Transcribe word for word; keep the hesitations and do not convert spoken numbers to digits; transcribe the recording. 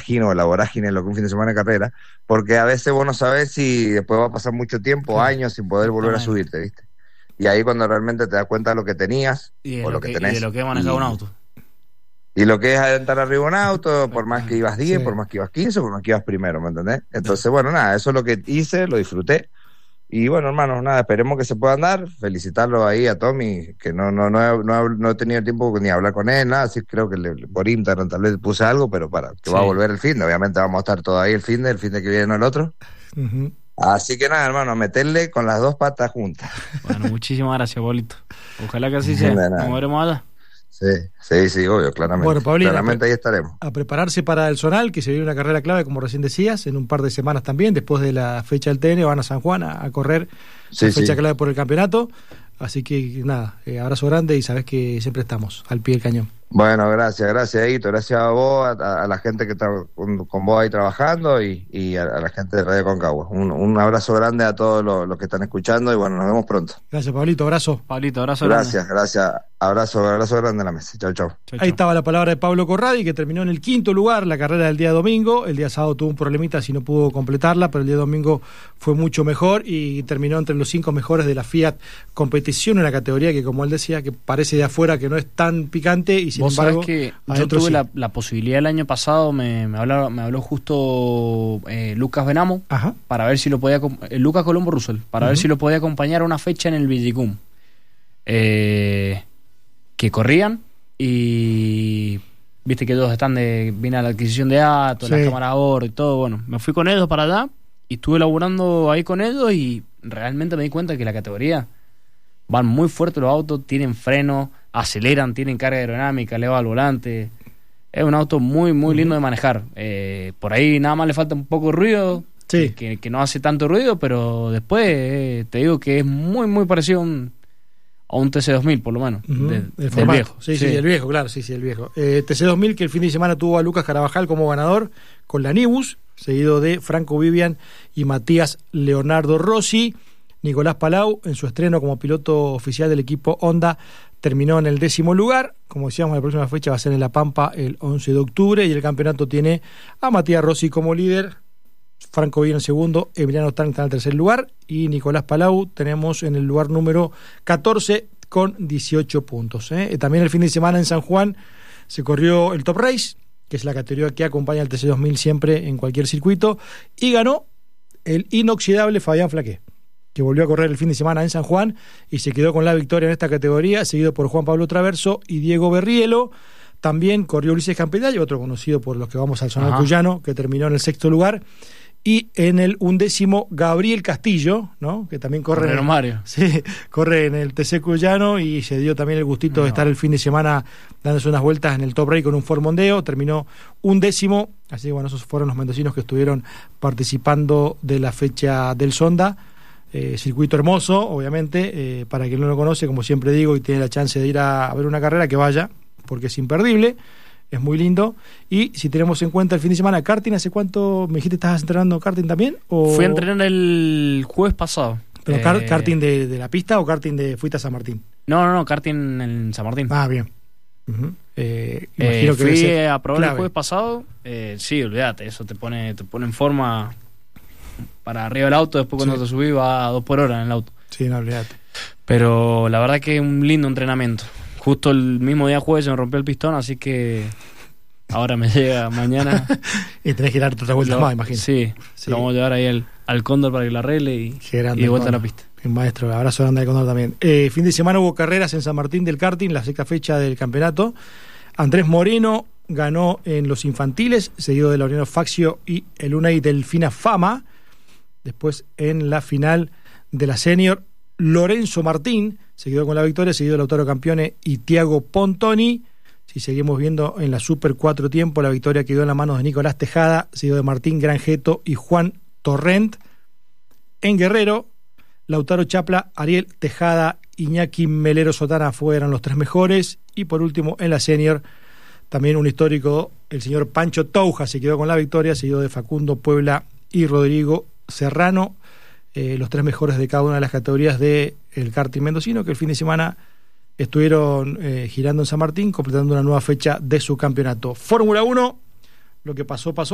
imagino, la vorágine de lo que un fin de semana de carrera, porque a veces vos no sabés si después va a pasar mucho tiempo, claro, años sin poder volver a subirte, ¿viste? Y ahí cuando realmente te das cuenta de lo que tenías y de o lo lo que, que tenés. Y de lo que es manejar y, un auto. Y lo que es adelantar arriba un auto, por más que ibas diez, sí. por más que ibas quince, por más que ibas primero, ¿me entendés? Entonces, bueno, nada, eso es lo que hice, lo disfruté. Y bueno, hermanos, nada, esperemos que se puedan dar. Felicitarlo ahí a Tommy, que no no no he, no, he, no he tenido tiempo ni hablar con él, nada, así creo que le, por Instagram tal vez puse algo, pero para que sí. Va a volver el fin de, obviamente vamos a estar todavía el fin de, el fin de que viene no el otro. Uh-huh. Así que nada, hermano, meterle con las dos patas juntas. Bueno, muchísimas gracias, Pablito. Ojalá que así sea. Nos veremos allá. Sí, sí, sí, obvio, claramente. Bueno, Pablito, claramente ahí estaremos. A prepararse para el Zonal, que se viene una carrera clave, como recién decías, en un par de semanas también, después de la fecha del T N, van a San Juan a, a correr sí, la fecha sí. clave por el campeonato. Así que nada, eh, abrazo grande y sabés que siempre estamos al pie del cañón. Bueno, gracias, gracias, Hito, gracias a vos, a, a la gente que está con, con vos ahí trabajando y, y a, a la gente de Radio Concagua. Un, un abrazo grande a todos los, los que están escuchando y bueno, nos vemos pronto. Gracias, Pablito, abrazo. Pablito, abrazo gracias, grande. Gracias, gracias. Abrazo, abrazo grande en la mesa. Chau, chau. chau Ahí chau. Estaba la palabra de Pablo Corradi, que terminó en el quinto lugar la carrera del día domingo. El día sábado tuvo un problemita si no pudo completarla, pero el día domingo fue mucho mejor y terminó entre los cinco mejores de la Fiat Competición, una categoría que, como él decía, que parece de afuera que no es tan picante y sin ¿Vos embargo... sabés que yo tuve sí. la, la posibilidad el año pasado, me, me, habló, me habló justo eh, Lucas Benamo, Ajá. para ver si lo podía... Eh, Lucas Colombo Russell, para uh-huh. ver si lo podía acompañar a una fecha en el Villicum. Eh... que corrían y viste que todos están de viene a la adquisición de datos, sí. las cámaras a bordo y todo, bueno, me fui con ellos para allá y estuve laburando ahí con ellos y realmente me di cuenta que la categoría van muy fuertes los autos, tienen freno, aceleran, tienen carga aerodinámica, eleva al volante, es un auto muy muy lindo uh-huh. de manejar, eh, por ahí nada más le falta un poco de ruido, sí. que, que no hace tanto ruido, pero después eh, te digo que es muy muy parecido a un a un T C dos mil por lo menos, uh-huh. de, el del viejo. Sí, sí, sí, el viejo, claro, sí, sí, el viejo. Eh, T C dos mil que el fin de semana tuvo a Lucas Carabajal como ganador con la Nibus, seguido de Franco Vivian y Matías Leonardo Rossi. Nicolás Palau, en su estreno como piloto oficial del equipo Honda, terminó en el décimo lugar. Como decíamos, la próxima fecha va a ser en La Pampa el once de octubre y el campeonato tiene a Matías Rossi como líder, Franco Vivian en segundo, Emiliano Tang está en el tercer lugar y Nicolás Palau tenemos en el lugar número catorce con dieciocho puntos. ¿eh? También el fin de semana en San Juan se corrió el Top Race, que es la categoría que acompaña al T C dos mil siempre en cualquier circuito, y ganó el inoxidable Fabián Flaqué, que volvió a correr el fin de semana en San Juan y se quedó con la victoria en esta categoría, seguido por Juan Pablo Traverso y Diego Berrielo. También corrió Ulises Campedal, otro conocido por los que vamos al Zonal Cuyano, que terminó en el sexto lugar. Y en el undécimo, Gabriel Castillo, ¿no? Que también corre, en el, Mario. Sí, corre en el T C Cuyano y se dio también el gustito no. de estar el fin de semana dándose unas vueltas en el Top Race con un Ford Mondeo. Terminó undécimo, así que bueno, esos fueron los mendocinos que estuvieron participando de la fecha del Sonda. Eh, circuito hermoso, obviamente, eh, para quien no lo conoce, como siempre digo, y tiene la chance de ir a, a ver una carrera, que vaya, porque es imperdible. Es muy lindo. Y si tenemos en cuenta el fin de semana, karting, ¿hace cuánto me dijiste estabas entrenando karting también? ¿O... Fui a entrenar el jueves pasado. ¿Pero eh... karting de, de la pista o karting de fuiste a San Martín? No, no, no, karting en San Martín. Ah, bien. Uh-huh. Eh, imagino eh, que fui a probar clave. El jueves pasado. Eh, sí, olvídate, eso te pone, te pone en forma para arriba del auto. Después cuando sí. te subí va a dos por hora en el auto. Sí, no, olvídate. Pero la verdad que es un lindo entrenamiento. Justo el mismo día jueves se me rompió el pistón, así que ahora me llega mañana. Y tenés que dar otra vuelta más, imagino. Sí, sí, lo vamos a llevar ahí al, al Cóndor para que la arregle y, y de vuelta a la pista. Un maestro, abrazo grande al Cóndor también. Eh, fin de semana hubo carreras en San Martín del karting, la sexta fecha del campeonato. Andrés Moreno ganó en los infantiles, seguido de Laureano Faxio y el Unai Delfina Fama. Después en la final de la senior, Lorenzo Martín se quedó con la victoria, seguido de Lautaro Campione y Tiago Pontoni. Si seguimos viendo en la Super cuatro tiempo, la victoria quedó en las manos de Nicolás Tejada, seguido de Martín Granjeto y Juan Torrent. En Guerrero, Lautaro Chapla, Ariel Tejada, Iñaki Melero Sotana fueron los tres mejores. Y por último, en la senior, también un histórico, el señor Pancho Touja se quedó con la victoria, seguido de Facundo Puebla y Rodrigo Serrano. Eh, los tres mejores de cada una de las categorías del karting mendocino, que el fin de semana estuvieron eh, girando en San Martín, completando una nueva fecha de su campeonato. Fórmula uno, lo que pasó, pasó.